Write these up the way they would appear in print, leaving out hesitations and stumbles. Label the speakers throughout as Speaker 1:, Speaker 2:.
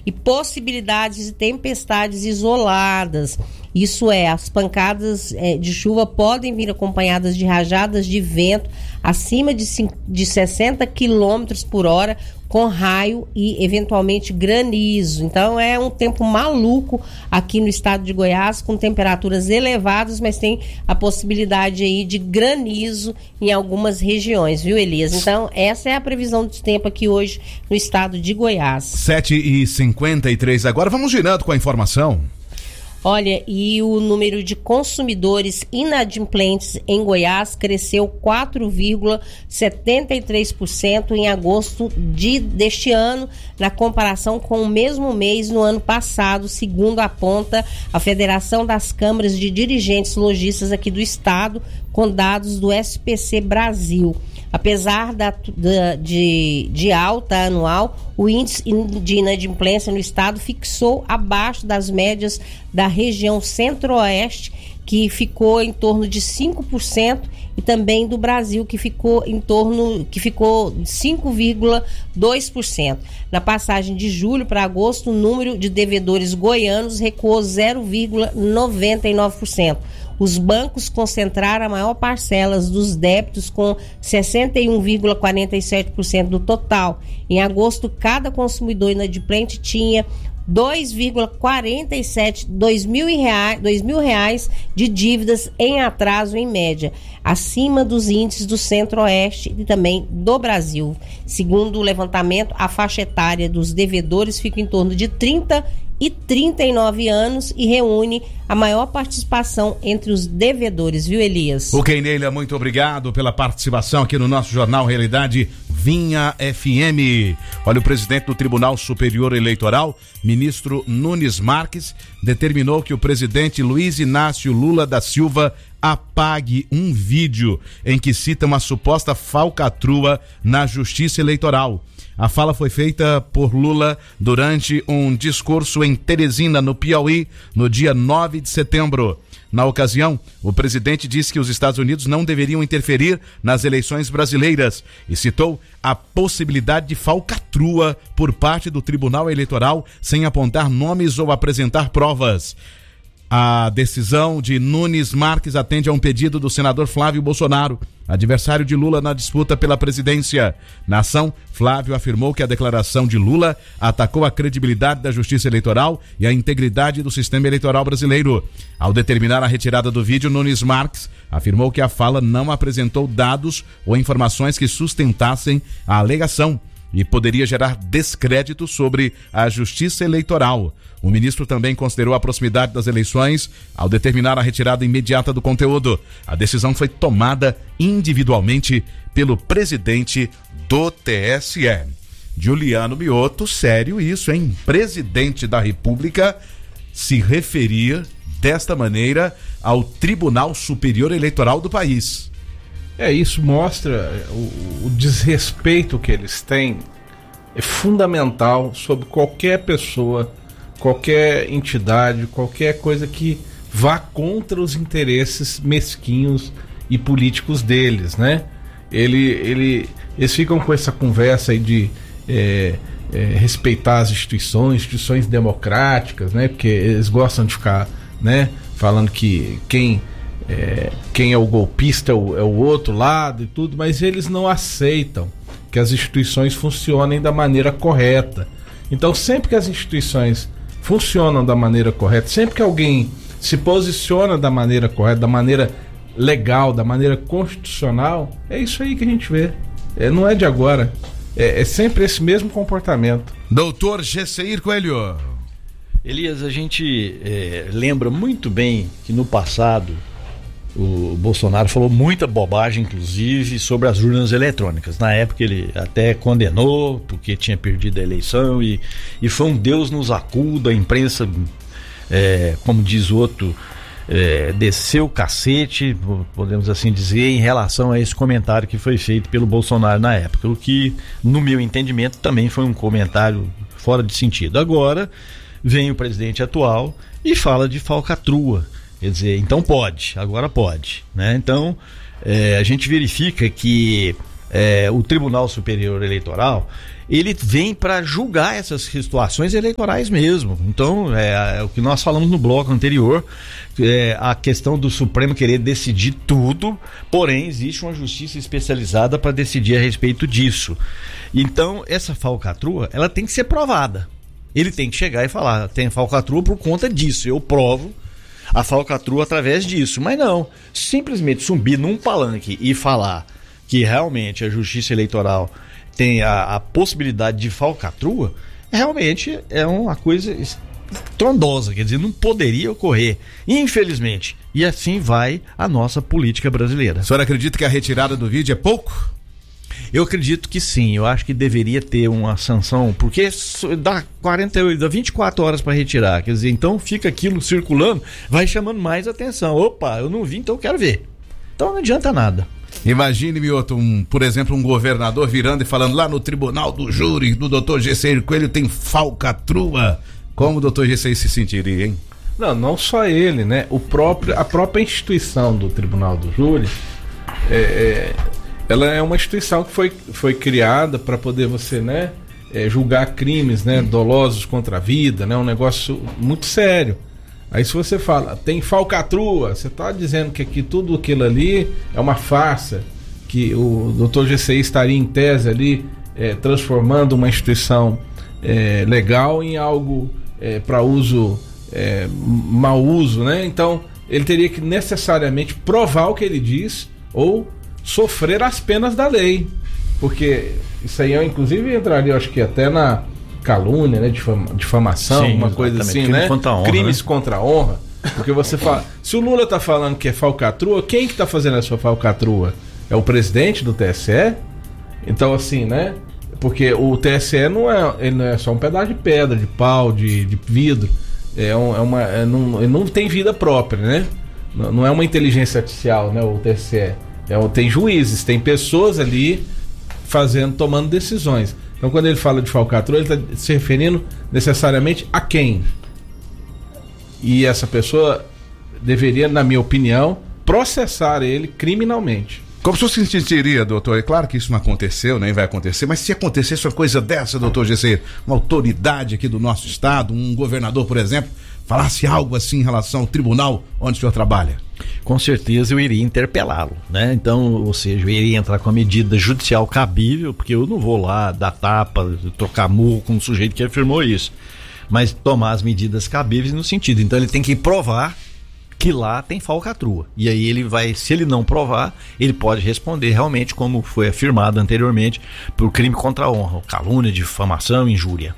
Speaker 1: e possibilidades de tempestades isoladas. Isso é, as pancadas de chuva podem vir acompanhadas de rajadas de vento acima de 60 km por hora, com raio e eventualmente granizo. Então é um tempo maluco aqui no estado de Goiás, com temperaturas elevadas, mas tem a possibilidade aí de granizo em algumas regiões, viu, Elias? Então essa é a previsão do tempo aqui hoje no estado de Goiás.
Speaker 2: 7h53 agora, vamos girando com a informação.
Speaker 1: Olha, e o número de consumidores inadimplentes em Goiás cresceu 4,73% em agosto deste ano, na comparação com o mesmo mês no ano passado, segundo aponta a Federação das Câmaras de Dirigentes Lojistas aqui do estado, com dados do SPC Brasil. Apesar de alta anual, o índice de inadimplência no estado fixou abaixo das médias da região centro-oeste, que ficou em torno de 5%, e também do Brasil, que ficou 5,2%. Na passagem de julho para agosto, o número de devedores goianos recuou 0,99%. Os bancos concentraram a maior parcela dos débitos, com 61,47% do total. Em agosto, cada consumidor inadimplente tinha R$2,47 de dívidas em atraso em média, acima dos índices do Centro-Oeste e também do Brasil. Segundo o levantamento, a faixa etária dos devedores fica em torno de 30 e 39 anos e reúne a maior participação entre os devedores, viu, Elias?
Speaker 2: Ok, Neila, muito obrigado pela participação aqui no nosso Jornal Realidade Vinha FM. Olha, o presidente do Tribunal Superior Eleitoral, ministro Nunes Marques, determinou que o presidente Luiz Inácio Lula da Silva apague um vídeo em que cita uma suposta falcatrua na Justiça Eleitoral. A fala foi feita por Lula durante um discurso em Teresina, no Piauí, no dia 9 de setembro. Na ocasião, o presidente disse que os Estados Unidos não deveriam interferir nas eleições brasileiras e citou a possibilidade de falcatrua por parte do Tribunal Eleitoral sem apontar nomes ou apresentar provas. A decisão de Nunes Marques atende a um pedido do senador Flávio Bolsonaro, adversário de Lula na disputa pela presidência. Na ação, Flávio afirmou que a declaração de Lula atacou a credibilidade da Justiça Eleitoral e a integridade do sistema eleitoral brasileiro. Ao determinar a retirada do vídeo, Nunes Marques afirmou que a fala não apresentou dados ou informações que sustentassem a alegação e poderia gerar descrédito sobre a Justiça Eleitoral. O ministro também considerou a proximidade das eleições ao determinar a retirada imediata do conteúdo. A decisão foi tomada individualmente pelo presidente do TSE. Juliano Mioto, sério isso, hein? Presidente da República se referir desta maneira ao Tribunal Superior Eleitoral do país.
Speaker 3: Isso mostra o desrespeito que eles têm. É fundamental sobre qualquer pessoa, qualquer entidade, qualquer coisa que vá contra os interesses mesquinhos e políticos deles, né? Eles ficam com essa conversa aí de respeitar as instituições democráticas, né? Porque eles gostam de ficar, né, falando que quem é o golpista é o outro lado e tudo, mas eles não aceitam que as instituições funcionem da maneira correta. Então, sempre que as instituições funcionam da maneira correta, sempre que alguém se posiciona da maneira correta, da maneira legal, da maneira constitucional, é isso aí que a gente vê. Não é de agora, é sempre esse mesmo comportamento.
Speaker 2: Doutor Gesseir Coelho.
Speaker 4: Elias, a gente lembra muito bem que no passado o Bolsonaro falou muita bobagem, inclusive, sobre as urnas eletrônicas. Na época ele até condenou porque tinha perdido a eleição e foi um Deus nos acuda. A imprensa, como diz o outro, desceu o cacete, podemos assim dizer, em relação a esse comentário que foi feito pelo Bolsonaro na época, o que, no meu entendimento, também foi um comentário fora de sentido. Agora vem o presidente atual e fala de falcatrua. Quer dizer, então agora pode, né? Então, a gente verifica que o Tribunal Superior Eleitoral, ele vem para julgar essas situações eleitorais mesmo. Então, é o que nós falamos no bloco anterior, a questão do Supremo querer decidir tudo, porém existe uma justiça especializada para decidir a respeito disso. Então, essa falcatrua, ela tem que ser provada. Ele tem que chegar e falar, tem falcatrua por conta disso, eu provo a falcatrua através disso. Mas não, simplesmente subir num palanque e falar que realmente a justiça eleitoral tem a possibilidade de falcatrua, realmente é uma coisa estrondosa, quer dizer, não poderia ocorrer, infelizmente. E assim vai a nossa política brasileira.
Speaker 2: A senhora acredita que a retirada do vídeo é pouco?
Speaker 4: Eu acredito que sim, eu acho que deveria ter uma sanção, porque dá 24 horas para retirar, quer dizer, então fica aquilo circulando, vai chamando mais atenção. Opa, eu não vi, então eu quero ver. Então não adianta nada.
Speaker 2: Imagine, Mioto, por exemplo, um governador virando e falando lá no tribunal do júri do Dr. Gesseiro Coelho tem falcatrua. Como o Dr. Gesseiro se sentiria, hein?
Speaker 3: Não só ele, né? A própria instituição do tribunal do júri, ela é uma instituição que foi criada para poder você, né, julgar crimes, né, dolosos contra a vida, né? Um negócio muito sério. Aí se você fala, tem falcatrua, você está dizendo que aqui tudo aquilo ali é uma farsa, que o Dr. GCI estaria em tese ali transformando uma instituição legal em algo para uso, mau uso, né? Então ele teria que necessariamente provar o que ele diz ou sofrer as penas da lei, porque isso aí inclusive entraria, acho que até na calúnia, né, difamação, sim, uma coisa assim, né? Crimes contra a honra. Porque você fala, se o Lula tá falando que é falcatrua, quem que tá fazendo essa falcatrua? É o presidente do TSE? Então assim, né? Porque o TSE ele não é só um pedaço de pedra, de pau, de vidro. Ele não tem vida própria, né? Não é uma inteligência artificial, né? O TSE. Tem juízes, tem pessoas ali tomando decisões. Então, quando ele fala de falcatrua, ele está se referindo necessariamente a quem? E essa pessoa deveria, na minha opinião, processar ele criminalmente.
Speaker 2: Como o senhor se sentiria, doutor? É claro que isso não aconteceu, nem vai acontecer, mas se acontecesse uma coisa dessa, doutor GC, uma autoridade aqui do nosso estado, um governador, por exemplo, falasse algo assim em relação ao tribunal onde o senhor trabalha?
Speaker 4: Com certeza eu iria interpelá-lo, né? Então, ou seja, eu iria entrar com a medida judicial cabível, porque eu não vou lá dar tapa, trocar murro com o sujeito que afirmou isso, mas tomar as medidas cabíveis no sentido. Então ele tem que provar que lá tem falcatrua. E aí ele vai, se ele não provar, ele pode responder realmente, como foi afirmado anteriormente, por crime contra a honra, calúnia, difamação, injúria.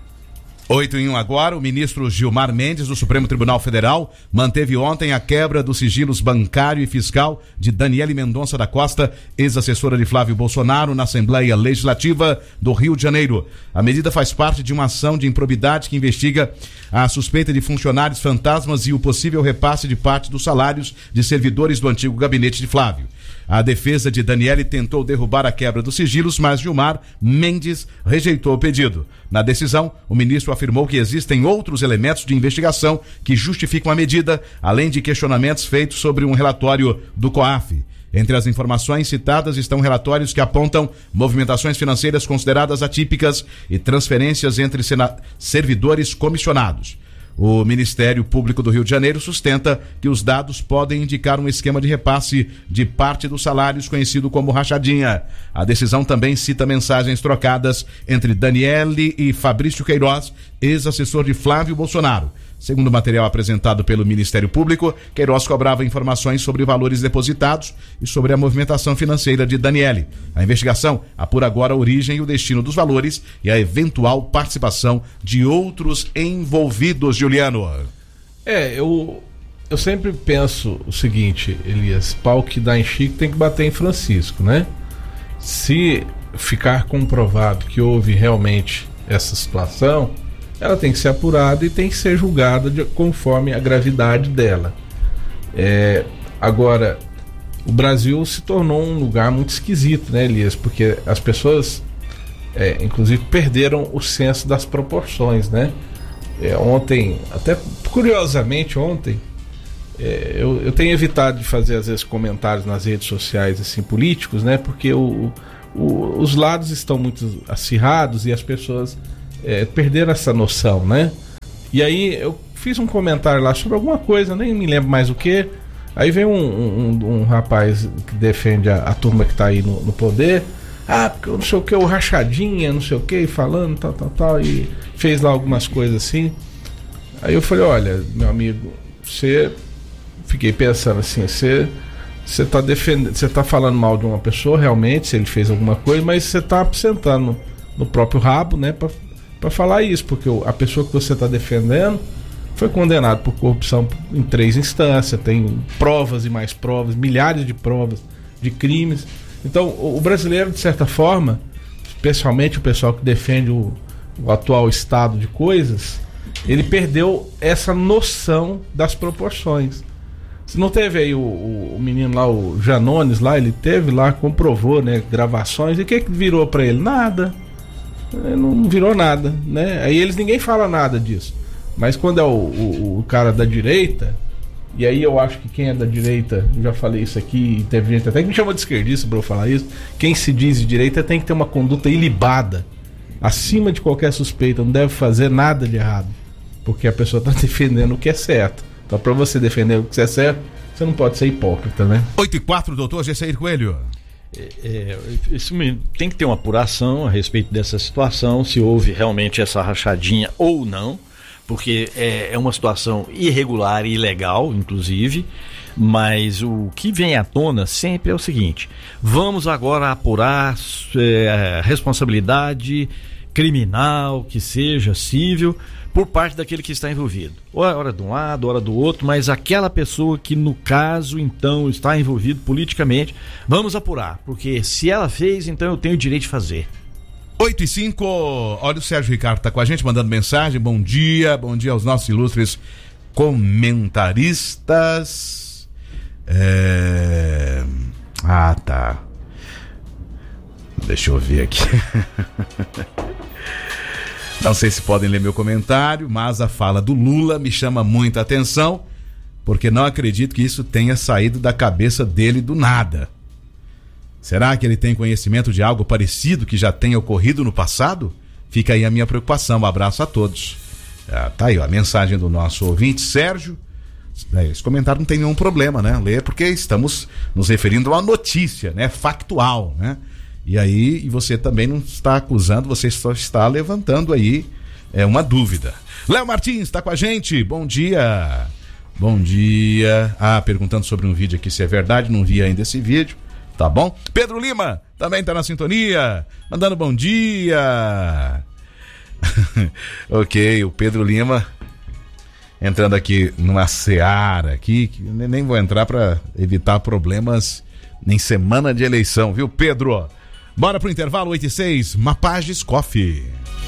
Speaker 2: 8-1 agora, o ministro Gilmar Mendes, do Supremo Tribunal Federal, manteve ontem a quebra dos sigilos bancário e fiscal de Daniele Mendonça da Costa, ex-assessora de Flávio Bolsonaro, na Assembleia Legislativa do Rio de Janeiro. A medida faz parte de uma ação de improbidade que investiga a suspeita de funcionários fantasmas e o possível repasse de parte dos salários de servidores do antigo gabinete de Flávio. A defesa de Daniele tentou derrubar a quebra dos sigilos, mas Gilmar Mendes rejeitou o pedido. Na decisão, o ministro afirmou que existem outros elementos de investigação que justificam a medida, além de questionamentos feitos sobre um relatório do COAF. Entre as informações citadas estão relatórios que apontam movimentações financeiras consideradas atípicas e transferências entre servidores comissionados. O Ministério Público do Rio de Janeiro sustenta que os dados podem indicar um esquema de repasse de parte dos salários conhecido como rachadinha. A decisão também cita mensagens trocadas entre Daniele e Fabrício Queiroz, ex-assessor de Flávio Bolsonaro. Segundo o material apresentado pelo Ministério Público, Queiroz cobrava informações sobre valores depositados e sobre a movimentação financeira de Daniele. A investigação apura agora a origem e o destino dos valores e a eventual participação de outros envolvidos, Juliano.
Speaker 3: Eu sempre penso o seguinte, Elias, pau que dá em Chico tem que bater em Francisco, né? Se ficar comprovado que houve realmente essa situação, ela tem que ser apurada e tem que ser julgada conforme a gravidade dela. Agora, o Brasil se tornou um lugar muito esquisito, né, Elias? Porque as pessoas, inclusive, perderam o senso das proporções, né? Ontem, até curiosamente ontem, eu tenho evitado de fazer, às vezes, comentários nas redes sociais, assim, políticos, né? Porque o os lados estão muito acirrados e as pessoas perderam essa noção, né? E aí eu fiz um comentário lá sobre alguma coisa, nem me lembro mais o que. Aí vem um rapaz que defende a turma que tá aí no poder. Porque eu não sei o que, o Rachadinha, não sei o que, falando, tal, e fez lá algumas coisas assim. Aí eu falei, olha, meu amigo, fiquei pensando assim, você tá defendendo, você tá falando mal de uma pessoa, realmente, se ele fez alguma coisa, mas você tá sentando no próprio rabo, né, pra falar isso, porque a pessoa que você tá defendendo foi condenada por corrupção em 3 instâncias, tem provas e mais provas, milhares de provas de crimes. Então, o brasileiro, de certa forma, especialmente o pessoal que defende o atual estado de coisas, ele perdeu essa noção das proporções. Se não teve aí o menino lá, o Janones lá, ele teve lá, comprovou, né, gravações, e o que virou pra ele? Nada. Não virou nada, né? Aí ninguém fala nada disso. Mas quando é o cara da direita, e aí eu acho que quem é da direita, eu já falei isso aqui, teve gente até que me chamou de esquerdista pra eu falar isso, quem se diz de direita tem que ter uma conduta ilibada, acima de qualquer suspeita, não deve fazer nada de errado, porque a pessoa tá defendendo o que é certo. Então, pra você defender o que é certo, você não pode ser hipócrita, né?
Speaker 2: 8h04, doutor Gesseir Coelho.
Speaker 4: Isso tem que ter uma apuração a respeito dessa situação, se houve realmente essa rachadinha ou não, porque é uma situação irregular e ilegal, inclusive, mas o que vem à tona sempre é o seguinte: vamos agora apurar responsabilidade criminal, que seja civil, por parte daquele que está envolvido. Ou é hora de um lado, hora do outro, mas aquela pessoa que no caso então está envolvido politicamente, vamos apurar, porque se ela fez, então eu tenho o direito de fazer.
Speaker 2: 8h05, olha, o Sérgio Ricardo tá com a gente, mandando mensagem. Bom dia aos nossos ilustres comentaristas. Tá. Deixa eu ver aqui. Não sei se podem ler meu comentário, mas a fala do Lula me chama muita atenção, porque não acredito que isso tenha saído da cabeça dele do nada. Será que ele tem conhecimento de algo parecido que já tenha ocorrido no passado? Fica aí a minha preocupação. Um abraço a todos. Tá aí, ó, a mensagem do nosso ouvinte, Sérgio. Esse comentário não tem nenhum problema, né? Ler, porque estamos nos referindo a uma notícia, né? Factual, né? E aí, você também não está acusando, você só está levantando aí uma dúvida. Léo Martins está com a gente. Bom dia. Bom dia. Perguntando sobre um vídeo aqui, se é verdade, não vi ainda esse vídeo. Tá bom? Pedro Lima também tá na sintonia, mandando bom dia. Ok, o Pedro Lima entrando aqui numa seara aqui, que nem vou entrar para evitar problemas em semana de eleição, viu, Pedro? Bora pro intervalo, 8h06, Mapages Coffee.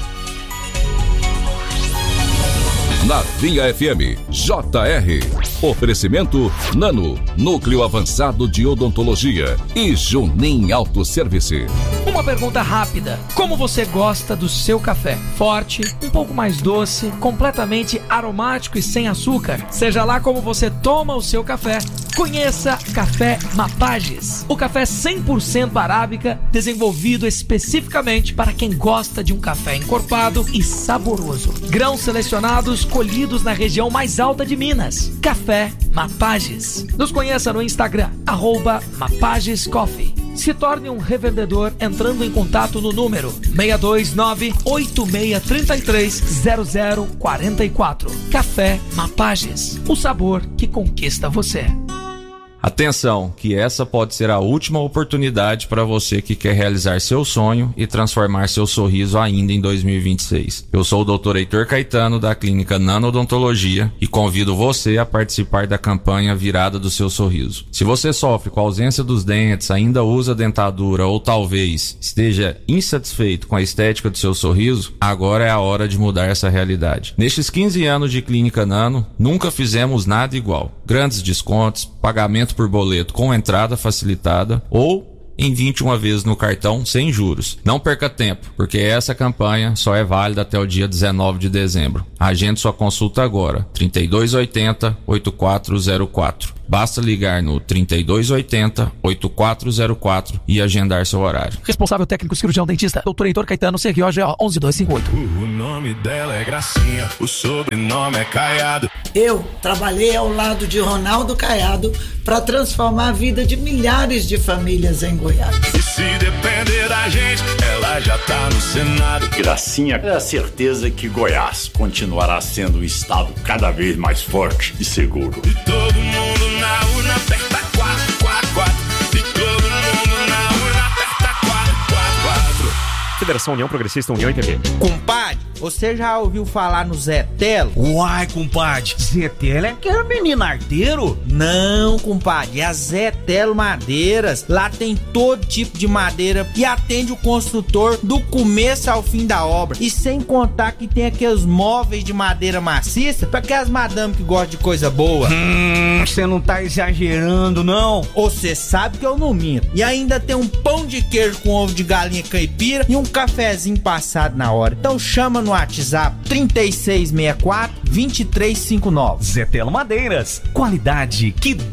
Speaker 5: Na Vinha FM, JR. Oferecimento Nano, Núcleo Avançado de Odontologia e Junim Autosservice.
Speaker 6: Uma pergunta rápida: como você gosta do seu café? Forte, um pouco mais doce, completamente aromático e sem açúcar? Seja lá como você toma o seu café, conheça Café Mapages. O café 100% arábica, desenvolvido especificamente para quem gosta de um café encorpado e saboroso. Grãos selecionados colhidos na região mais alta de Minas. Café Mapages. Nos conheça no Instagram, @MapagesCoffee. Se torne um revendedor entrando em contato no número 629-8633-0044. Café Mapages. O sabor que conquista você.
Speaker 7: Atenção, que essa pode ser a última oportunidade para você que quer realizar seu sonho e transformar seu sorriso ainda em 2026. Eu sou o Dr. Heitor Caetano, da Clínica Nano Odontologia, e convido você a participar da campanha Virada do Seu Sorriso. Se você sofre com a ausência dos dentes, ainda usa dentadura ou talvez esteja insatisfeito com a estética do seu sorriso, agora é a hora de mudar essa realidade. Nestes 15 anos de Clínica Nano, nunca fizemos nada igual. Grandes descontos, pagamento por boleto com entrada facilitada ou em 21 vezes no cartão sem juros. Não perca tempo, porque essa campanha só é válida até o dia 19 de dezembro. Agende sua consulta agora, 3280-8404. Basta ligar no 3280-8404 e agendar seu horário.
Speaker 6: Responsável técnico cirurgião dentista, Dr. Heitor Caetano, CROGO 11258.
Speaker 8: O nome dela é Gracinha, o sobrenome é Caiado.
Speaker 9: Eu trabalhei ao lado de Ronaldo Caiado para transformar a vida de milhares de famílias em Goiás.
Speaker 8: E se depender da gente, ela já tá no Senado.
Speaker 10: Gracinha é a certeza que Goiás continuará sendo um estado cada vez mais forte e seguro.
Speaker 8: E todo mundo na urna aperta 444. E todo mundo na urna aperta 444.
Speaker 11: Federação União Progressista União e PP.
Speaker 12: Compadre, você já ouviu falar no Zé Telo?
Speaker 13: Uai, compadre, Zé Telo é aquele menino arteiro?
Speaker 12: Não, compadre, é a Zé Telo Madeiras. Lá tem todo tipo de madeira e atende o construtor do começo ao fim da obra. E sem contar que tem aqueles móveis de madeira maciça para aquelas madames que gostam de coisa boa.
Speaker 13: Você não tá exagerando, não?
Speaker 12: Você sabe que eu não minto. E ainda tem um pão de queijo com ovo de galinha caipira e um cafezinho passado na hora. Então chama no WhatsApp 3664-2359.
Speaker 11: Zé Telo Madeiras, qualidade que